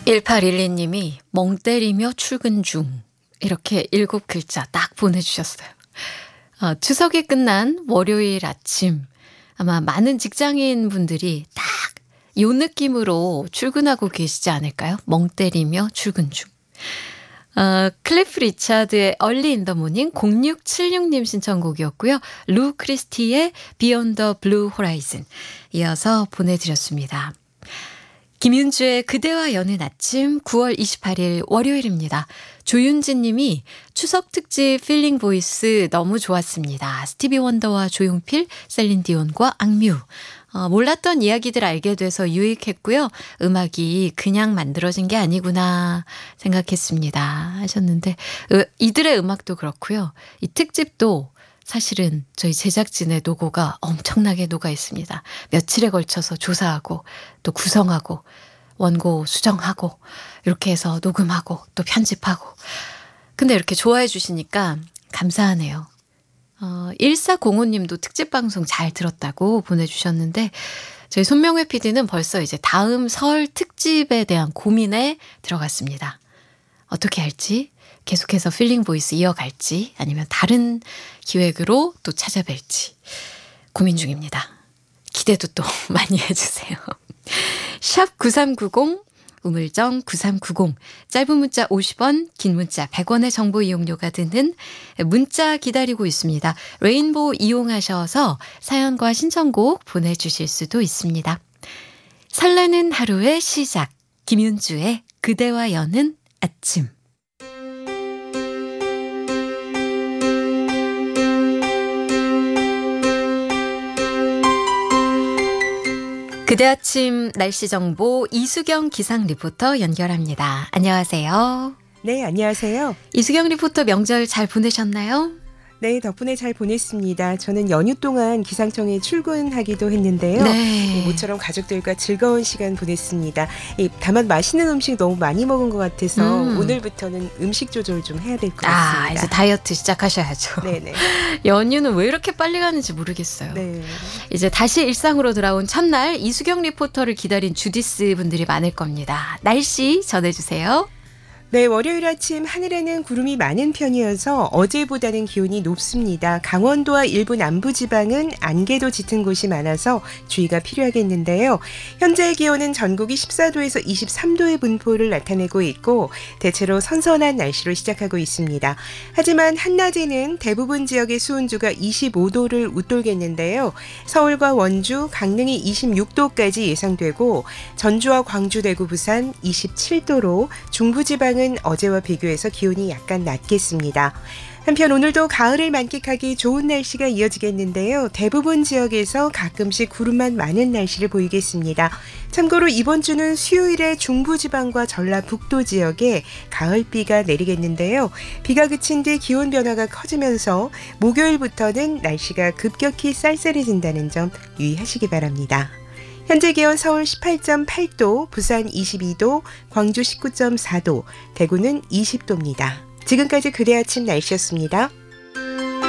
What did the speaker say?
1812님이 멍 때리며 출근 중 이렇게 7글자 딱 보내주셨어요. 추석이 끝난 월요일 아침 아마 많은 직장인 분들이 딱 이 느낌으로 출근하고 계시지 않을까요? 멍 때리며 출근 중. 클리프 리차드의 Early in the Morning 0676님 신청곡이었고요. 루 크리스티의 Beyond the Blue Horizon 이어서 보내드렸습니다. 김윤주의 그대와 여는 아침 9월 28일 월요일입니다. 조윤진 님이 추석 특집 필링 보이스 너무 좋았습니다. 스티비 원더와 조용필, 셀린 디온과 악뮤. 몰랐던 이야기들 알게 돼서 유익했고요. 음악이 그냥 만들어진 게 아니구나 생각했습니다 하셨는데 이들의 음악도 그렇고요. 이 특집도 사실은 저희 제작진의 노고가 엄청나게 녹아 있습니다. 며칠에 걸쳐서 조사하고 또 구성하고 원고 수정하고 이렇게 해서 녹음하고 또 편집하고. 근데 이렇게 좋아해 주시니까 감사하네요. 1405님도 특집 방송 잘 들었다고 보내주셨는데 저희 손명회 PD는 벌써 이제 다음 설 특집에 대한 고민에 들어갔습니다. 어떻게 할지, 계속해서 필링 보이스 이어갈지 아니면 다른 기획으로 또 찾아뵐지 고민 중입니다. 기대도 또 많이 해주세요. 샵 9390 우물정 9390 짧은 문자 50원 긴 문자 100원의 정보 이용료가 드는 문자 기다리고 있습니다. 레인보우 이용하셔서 사연과 신청곡 보내주실 수도 있습니다. 설레는 하루의 시작 김윤주의 그대와 여는 아침. 그대 아침 날씨 정보 이수경 기상 리포터 연결합니다. 안녕하세요. 네, 안녕하세요. 이수경 리포터 명절 잘 보내셨나요? 네, 덕분에 잘 보냈습니다. 저는 연휴 동안 기상청에 출근하기도 했는데요. 네. 모처럼 가족들과 즐거운 시간 보냈습니다. 다만 맛있는 음식 너무 많이 먹은 것 같아서 오늘부터는 음식 조절 좀 해야 될 것 같습니다. 이제 다이어트 시작하셔야죠. 네네. 연휴는 왜 이렇게 빨리 가는지 모르겠어요. 네. 이제 다시 일상으로 돌아온 첫날 이수경 리포터를 기다린 주디스 분들이 많을 겁니다. 날씨 전해주세요. 네, 월요일 아침 하늘에는 구름이 많은 편이어서 어제보다는 기온이 높습니다. 강원도와 일부 남부지방은 안개도 짙은 곳이 많아서 주의가 필요하겠는데요. 현재의 기온은 전국이 14도에서 23도의 분포를 나타내고 있고 대체로 선선한 날씨로 시작하고 있습니다. 하지만 한낮에는 대부분 지역의 수온주가 25도를 웃돌겠는데요. 서울과 원주, 강릉이 26도까지 예상되고 전주와 광주, 대구, 부산 27도로 중부지방 은 어제와 비교해서 기온이 약간 낮겠습니다. 한편 오늘도 가을을 만끽하기 좋은 날씨가 이어지겠는데요. 대부분 지역에서 가끔씩 구름만 많은 날씨를 보이겠습니다. 참고로 이번 주는 수요일에 중부지방과 전라북도 지역에 가을비가 내리겠는데요. 비가 그친 뒤 기온 변화가 커지면서 목요일부터는 날씨가 급격히 쌀쌀해진다는 점 유의하시기 바랍니다. 현재 기온 서울 18.8도, 부산 22도, 광주 19.4도, 대구는 20도입니다. 지금까지 그대 아침 날씨였습니다.